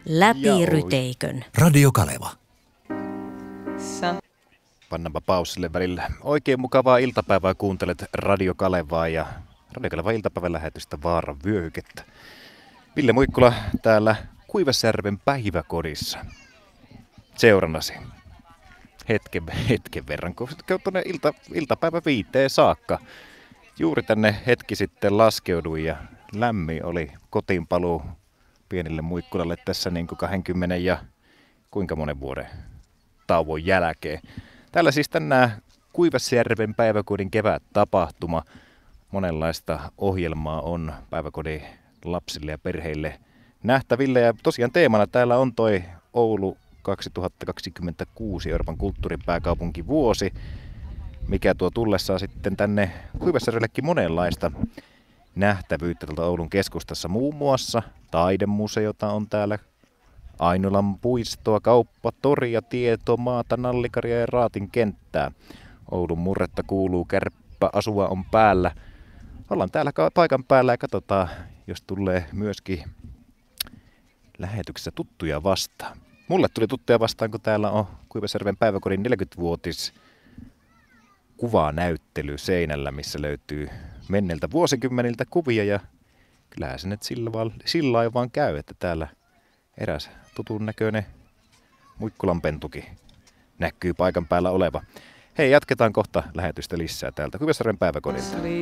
Läpi ryteikön. Radio Kaleva. Pannaanpa paussille välillä. Oikein mukavaa iltapäivää, kuuntelet Radio Kalevaa ja Radio Kalevan iltapäivän lähetystä Vaaran vyöhykettä. Ville Muikkula täällä Kuivasjärven päiväkodissa seurannasi hetken verran, kun tuonne iltapäivä 5 saakka. Juuri tänne hetki sitten laskeuduin ja lämmin oli kotiinpaluu pienille Muikkulalle tässä niin kuin 20 ja kuinka monen vuoden tauon jälkeen. Täällä siis tänään Kuivasjärven päiväkodin kevättapahtuma. Monenlaista ohjelmaa on päiväkodin lapsille ja perheille nähtäville. Ja tosiaan teemana täällä on toi Oulu 2026 Euroopan kulttuuripääkaupunkivuosi, mikä tuo tullessaan sitten tänne Kuivasjärvellekin monenlaista nähtävyyttä tältä Oulun keskustassa. Muun muassa taidemuseota on täällä, Ainolan puistoa, kauppatoria, tietomaata, Nallikaria ja Raatin kenttää. Oulun murretta kuuluu, kärppä asua on päällä. Ollaan täällä paikan päällä ja katsotaan, jos tulee myöskin lähetyksessä tuttuja vastaan. Mulle tuli tuttuja vastaan, kun täällä on Kuivasjärven päiväkodin 40-vuotis kuvanäyttely seinällä, missä löytyy menneiltä vuosikymmeniltä kuvia. Ja kyllähän se nyt sillä lailla vaan käy, että täällä eräs tutun näköinen Muikkulanpentukin näkyy paikan päällä oleva. Hei, jatketaan kohta lähetystä lisää täältä Kuivasjärven päiväkodilta.